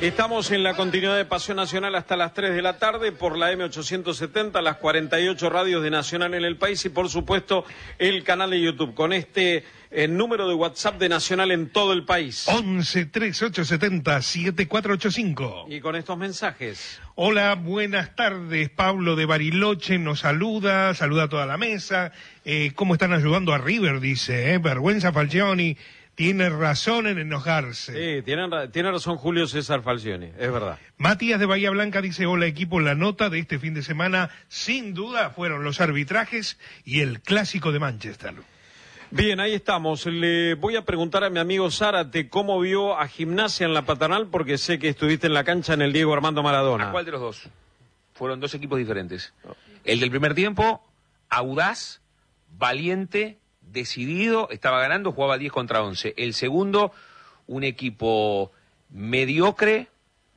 Estamos en la continuidad de Pasión Nacional hasta las 3 de la tarde por la M870, las 48 radios de Nacional en el país y por supuesto el canal de YouTube con este número de WhatsApp de Nacional en todo el país. 11 3870 7485. Y con estos mensajes. Hola, buenas tardes. Pablo de Bariloche nos saluda a toda la mesa. ¿Cómo están ayudando a River? Dice, vergüenza Falcioni. Tiene razón en enojarse. Sí, tiene razón Julio César Falcioni, es verdad. Matías de Bahía Blanca dice, hola equipo, la nota de este fin de semana sin duda fueron los arbitrajes y el clásico de Manchester. Bien, ahí estamos. Le voy a preguntar a mi amigo Zárate cómo vio a Gimnasia en la Paternal, porque sé que estuviste en la cancha en el Diego Armando Maradona. ¿A cuál de los dos? Fueron dos equipos diferentes. El del primer tiempo, audaz, valiente, decidido, estaba ganando, jugaba 10 contra 11. El segundo, un equipo mediocre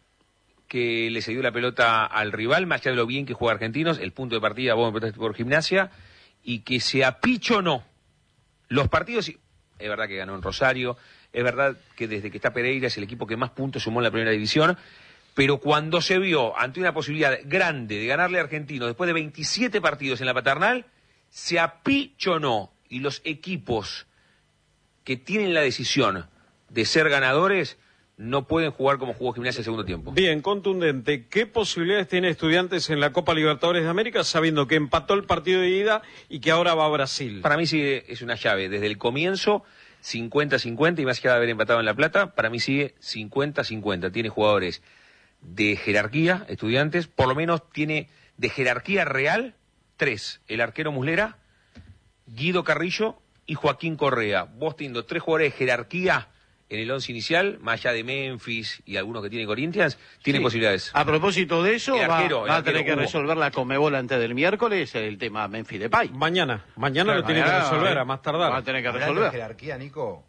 que le cedió la pelota al rival, más allá de lo bien que juega Argentinos, el punto de partida, vos me preguntaste por Gimnasia, y que se apichonó los partidos. Es verdad que ganó en Rosario, es verdad que desde que está Pereira es el equipo que más puntos sumó en la primera división, pero cuando se vio ante una posibilidad grande de ganarle a Argentinos después de 27 partidos en la Paternal, se apichonó. Y los equipos que tienen la decisión de ser ganadores no pueden jugar como jugó Gimnasia el segundo tiempo. Bien, contundente. ¿Qué posibilidades tiene Estudiantes en la Copa Libertadores de América sabiendo que empató el partido de ida y que ahora va a Brasil? Para mí sigue, es una llave. Desde el comienzo, 50-50, y más allá de haber empatado en La Plata, para mí sigue 50-50. Tiene jugadores de jerarquía, Estudiantes, por lo menos tiene de jerarquía real 3. El arquero Muslera, Guido Carrillo y Joaquín Correa. Vos teniendo 3 jugadores de jerarquía en el 11 inicial, más allá de Memphis y algunos que tiene Corinthians, tienen posibilidades. A propósito de eso, va a tener que Hugo. resolver la Conmebol antes del miércoles el tema Memphis Depay. Mañana lo tiene que resolver, a más tardar. Va a tener que Hablando resolver. de jerarquía, Nico,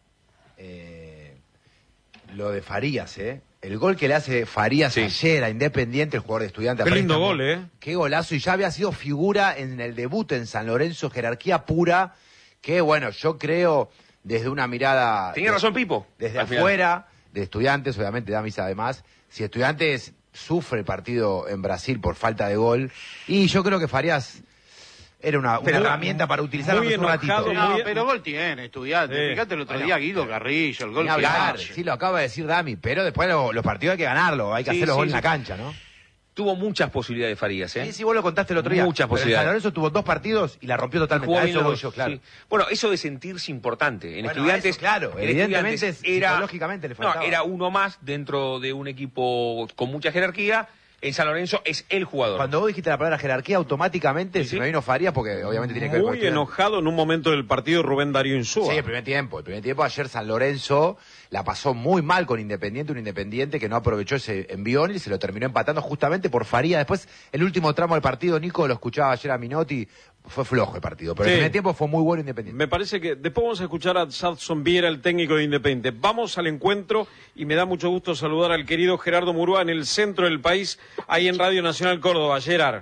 lo de Farías, el gol que le hace Farías ayer a Independiente, el jugador de Estudiantes. Qué lindo gol, Qué golazo, y ya había sido figura en el debut en San Lorenzo, jerarquía pura, que bueno, yo creo desde una mirada... Tenía razón Pipo. Desde afuera, de Estudiantes, obviamente Damis además, si Estudiantes sufre el partido en Brasil por falta de gol, y yo creo que Farías era una herramienta para utilizarlo un ratito. No, pero gol tiene, Estudiantes. Fíjate el otro día Guido Carrillo, el gol que hablar, sí, lo acaba de decir Dami, pero después los partidos hay que ganarlo, hay que hacer los goles en la cancha, ¿no? Tuvo muchas posibilidades Farías, Sí, vos lo contaste el otro día. Muchas posibilidades. San Lorenzo tuvo 2 partidos y la rompió totalmente. A eso voy yo, claro. Sí. Bueno, eso de sentirse importante. En Estudiantes, eso, claro, evidentemente psicológicamente le faltaba. Era uno más dentro de un equipo con mucha jerarquía. En San Lorenzo es el jugador. Cuando vos dijiste la palabra jerarquía, automáticamente se me vino Farías, porque obviamente tiene que ver con muy enojado en un momento del partido Rubén Darío Insúa. Sí, el primer tiempo ayer San Lorenzo la pasó muy mal con Independiente, un Independiente que no aprovechó ese envión y se lo terminó empatando justamente por Farías. Después, el último tramo del partido, Nico, lo escuchaba ayer a Minotti, fue flojo el partido, pero el primer tiempo fue muy bueno Independiente. Me parece que después vamos a escuchar a Sadson Viera, el técnico de Independiente. Vamos al encuentro y me da mucho gusto saludar al querido Gerardo Murúa en el centro del país, ahí en Radio Nacional Córdoba. Gerard.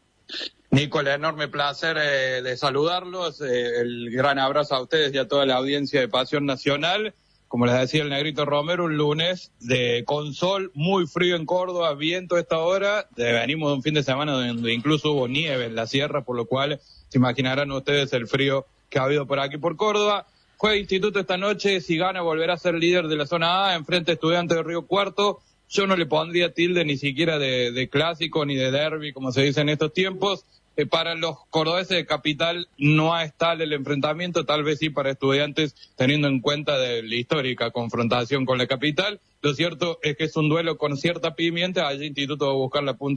Nico, el enorme placer de saludarlos, el gran abrazo a ustedes y a toda la audiencia de Pasión Nacional. Como les decía el Negrito Romero, un lunes con sol, muy frío en Córdoba, viento a esta hora. Venimos de un fin de semana donde incluso hubo nieve en la sierra, por lo cual se imaginarán ustedes el frío que ha habido por aquí por Córdoba. Juega Instituto esta noche, si gana volverá a ser líder de la zona A, enfrente a Estudiantes de Río Cuarto. Yo no le pondría tilde ni siquiera de clásico ni de derbi, como se dice en estos tiempos. Para los cordobeses de Capital no es tal el enfrentamiento, tal vez sí para Estudiantes, teniendo en cuenta de la histórica confrontación con la Capital. Lo cierto es que es un duelo con cierta pimienta, allí Instituto va a buscar la punta